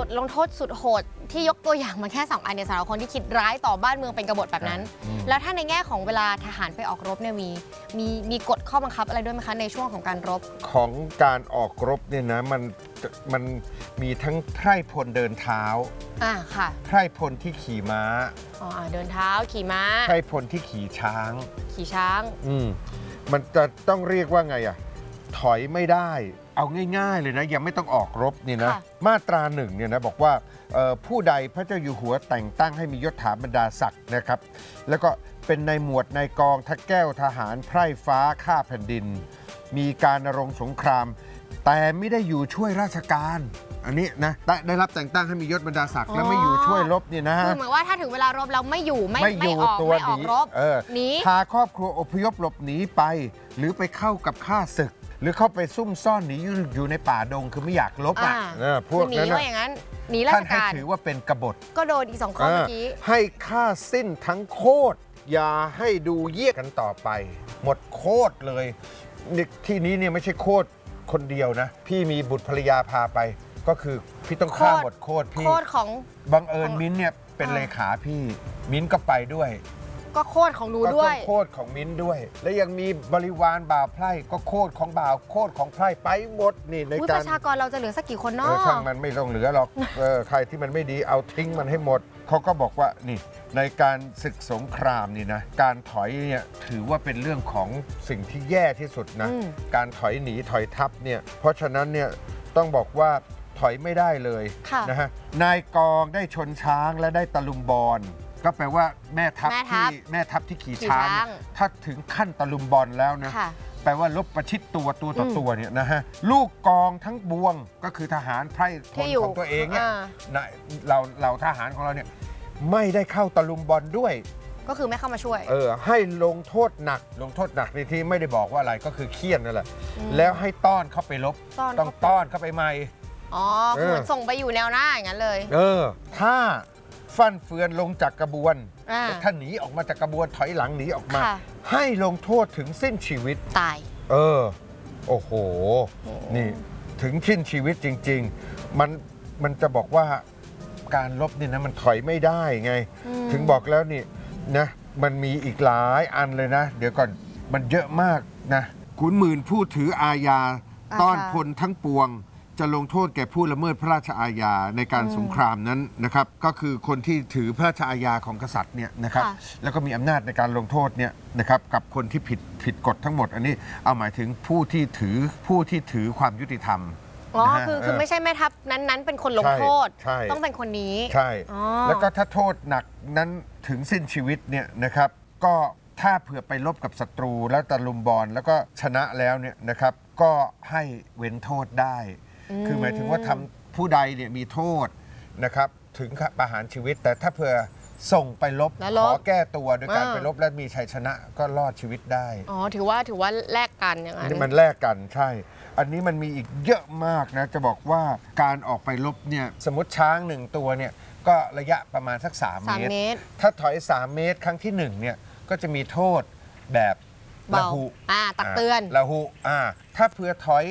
ทลงโทษสุดโหดที่ยกตัวอย่างมาแค่2อันเนี่ยสำหรับคนที่คิดร้ายต่อบ้านเมืองเป็นกบฏแบบนั้นแล้วถ้าในแง่ของเวลาทหารไปออกรบเนี่ยมีกฎข้อบังคับอะไรด้วยไหมคะในช่วงของการรบของการออกรบเนี่ยนะมันมีทั้งไพร่พลเดินเท้าค่ะไพร่พลที่ขี่ม้าเดินเท้าขี่ม้าไพร่พลที่ขี่ช้างมันจะต้องเรียกว่าไงถอยไม่ได้เอาง่ายๆเลยนะยังไม่ต้องออกรบนี่นะมาตราหนึ่งเนี่ยนะบอกว่าผู้ใดพระเจ้าอยู่หัวแต่งตั้งให้มียศถาบรรดาศักดิ์นะครับแล้วก็เป็นในหมวดในกองทัพแก้วทหารไพร่ฟ้าข้าแผ่นดินมีการณรงค์สงครามแต่ไม่ได้อยู่ช่วยราชการอันนี้นะได้รับแต่งตั้งให้มียศบรรดาศักดิ์แล้วไม่อยู่ช่วยรบเนี่ยนะคือเหมือนว่าถ้าถึงเวลารบเราไม่อยู่ไม่ออกรบหนีพาครอบครัวอพยพหลบหนีไปหรือไปเข้ากับข้าศึกหรือเข้าไปซุ่มซ่อนหนีอยู่ในป่าดงคือไม่อยากลบพวกนั้นหนีราชการท่านให้ถือว่าเป็นกบฏก็โดนอีก2 ข้อเมื่อกี้ให้ฆ่าสิ้นทั้งโคตรอย่าให้ดูเยี่ยกันต่อไปหมดโคตรเลยที่นี้เนี่ยไม่ใช่โคตรคนเดียวนะพี่มีบุตรภรรยาพาไปก็คือพี่ต้องฆ่าหมดโคตรพี่โคตรของบังเอิญมิ้นเนี่ยเป็นเลขาพี่มิ้นก็ไปด้วยก็โคตรของหนูด้วยก็โคตรของมิ้นด้วยและยังมีบริวารบ่าวไพร่ก็โคตรของบ่าวโคตรของไพร่ไปหมดนี่ในการประชากรเราจะเหลือสักกี่คนเนาะช่างมันไม่ต้องเหลือหรอกใครที่มันไม่ดีเอาทิ้งมันให้หมดเขาก็บอกว่านี่ในการศึกสงครามนี่นะการถอยเนี่ยถือว่าเป็นเรื่องของสิ่งที่แย่ที่สุดนะการถอยหนีถอยทับเนี่ยเพราะฉะนั้นเนี่ยต้องบอกว่าถอยไม่ได้เลยนะฮะนายกองได้ชนช้างและได้ตะลุมบอลก็แปลว่าแม่ทัพที่ขี่ช้างถ้าถึงขั้นตะลุมบอลแล้วนะแปลว่าลบประชิดตัวต่อตัวเนี่ยนะฮะลูกกองทั้งบวงก็คือทหารไพร่พลของตัวเองเนี่ยเราทหารของเราเนี่ยไม่ได้เข้าตะลุมบอลด้วยก็คือไม่เข้ามาช่วยให้ลงโทษหนักในที่ไม่ได้บอกว่าอะไรก็คือเคี่ยนนั่นแหละแล้วให้ต้อนเข้าไปลบต้องต้อนเข้าไปใหม่คือเหมือนส่งไปอยู่แนวหน้าอย่างนั้นเลยถ้าฟั่นเฟือนลงจากกระบวนถ้าหนีออกมาจากกระบวนถอยหลังหนีออกมาให้ลงโทษถึงสิ้นชีวิตตายโอ้โหนี่ถึงสิ้นชีวิตจริงๆมันจะบอกว่าการลบนี่นะมันถอยไม่ได้ไงถึงบอกแล้วนี่นะมันมีอีกหลายอันเลยนะเดี๋ยวก่อนมันเยอะมากนะขุนหมื่นผู้ถืออาญาต้อนพลทั้งปวงจะลงโทษแก่ผู้ละเมิดพระราชอาญาในการสงครามนั้นนะครับก็คือคนที่ถือพระราชอาญาของกษัตริย์เนี่ยนะครับแล้วก็มีอำนาจในการลงโทษเนี่ยนะครับกับคนที่ผิดกฎทั้งหมดอันนี้เอาหมายถึงผู้ที่ถือความยุติธรรมคือไม่ใช่แม่ทัพนั้นเป็นคนลงโทษต้องเป็นคนนี้ใช่แล้วก็ถ้าโทษหนักนั้นถึงสิ้นชีวิตเนี่ยนะครับก็ถ้าเผื่อไปรบกับศัตรูแล้วตะลุมบอลแล้วก็ชนะแล้วเนี่ยนะครับก็ให้เว้นโทษได้คือหมายถึงว่าทำผู้ใดเนี่ยมีโทษนะครับถึงประหารชีวิตแต่ถ้าเผื่อส่งไปลบขอแก้ตัวโดยการไปลบและมีชัยชนะก็รอดชีวิตได้ถือว่าแลกกันอย่างนั้นมันแลกกันใช่อันนี้มันมีอีกเยอะมากนะจะบอกว่าการออกไปลบเนี่ยสมมติช้าง1ตัวเนี่ยก็ระยะประมาณสัก3 เมตรถ้าถอย3 เมตรครั้งที่1เนี่ยก็จะมีโทษแบบละหุตักเตือนละหุถ้าเผื่อถอย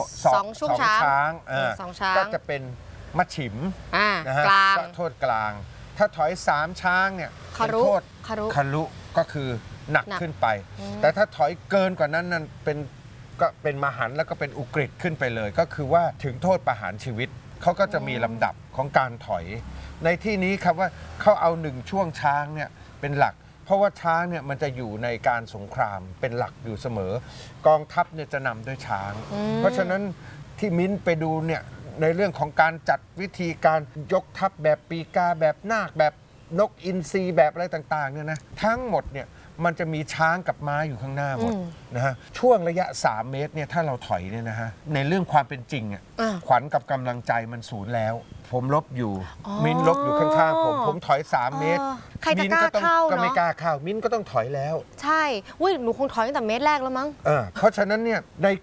2 ช้างก็จะเป็นมัดฉิมนะฮะโทษกลางถ้าถอย3 ช้างเนี่ยเป็นโทษคารุก็คือหนักขึ้นไปแต่ถ้าถอยเกินกว่านั้นนั่นเป็นมหันต์แล้วก็เป็นอุกฤษขึ้นไปเลยก็คือว่าถึงโทษประหารชีวิตเขาก็จะมีลำดับของการถอยในที่นี้ครับว่าเขาเอา1 ช่วงช้างเนี่ยเป็นหลักเพราะว่าช้างเนี่ยมันจะอยู่ในการสงครามเป็นหลักอยู่เสมอกองทัพเนี่ยจะนำด้วยช้างเพราะฉะนั้นที่มิ้นไปดูเนี่ยในเรื่องของการจัดวิธีการยกทัพแบบปีกาแบบนาคแบบนกอินทรีแบบอะไรต่างๆเนี่ยนะทั้งหมดเนี่ยมันจะมีช้างกับม้าอยู่ข้างหน้าหมดนะฮะช่วงระยะ3 เมตรเนี่ยถ้าเราถอยเนี่ยนะฮะในเรื่องความเป็นจริงขวัญกับกำลังใจมันสูญแล้วผมลบอยู่มิ้นลบอยู่ข้างๆผมถอย3 เมตรใครจะกล้าเข้าเนาะก็ไม่กล้าเข้ามิ้นก็ต้องถอยแล้วใช่หนูคงถอยตั้งแต่เมตรแรกแล้วมั้งเพราะฉะนั้นเนี่ยใน